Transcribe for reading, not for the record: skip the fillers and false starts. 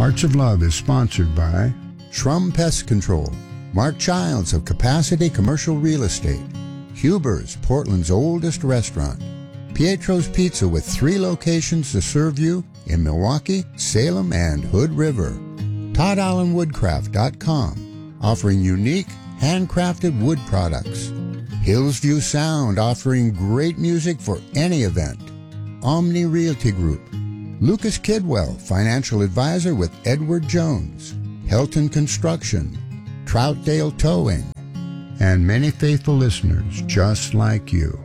Hearts of Love is sponsored by Shrum Pest Control, Mark Childs of Capacity Commercial Real Estate, Huber's, Portland's oldest restaurant, Pietro's Pizza with 3 locations to serve you in Milwaukee, Salem, and Hood River, ToddAllenWoodcraft.com, offering unique, handcrafted wood products, Hillsview Sound, offering great music for any event, Omni Realty Group, Lucas Kidwell, financial advisor with Edward Jones, Helton Construction, Troutdale Towing, and many faithful listeners just like you.